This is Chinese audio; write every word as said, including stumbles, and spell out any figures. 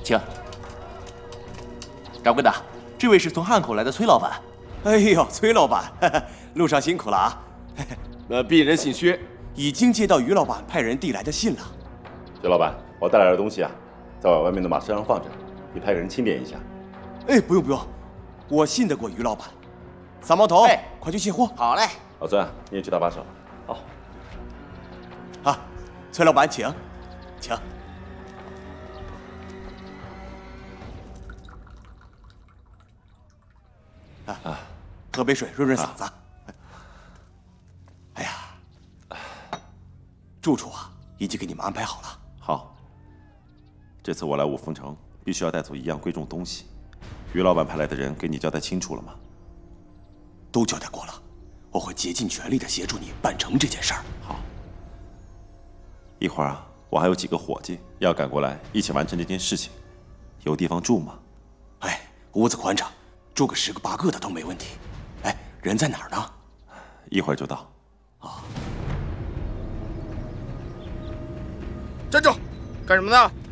请。掌柜的，这位是从汉口来的崔老板。 哎呦，崔老板，呵呵路上辛苦了啊！ 那鄙人姓薛， 已经接到于老板派人递来的信了。 薛老板，我带来的东西啊，在我外面的马车上放着，你派个人清点一下。 哎，不用不用，我信得过于老板。三毛头， 哎， 快去卸货。 好嘞。 老孙，你也去搭把手。 好。 啊，崔老板，请，请。啊啊，喝杯水润润嗓子。啊、哎呀，住处啊，已经给你们安排好了。 好。这次我来五凤城，必须要带走一样贵重东西。于老板派来的人给你交代清楚了吗？ 都交代过了，我会竭尽全力的协助你办成这件事儿。 好。一会儿啊，我还有几个伙计要赶过来，一起完成这件事情。有地方住吗？ 哎，屋子宽敞，住个十个八个的都没问题。哎，人在哪儿呢？ 一会儿就到。 啊！ 站住！干什么呢？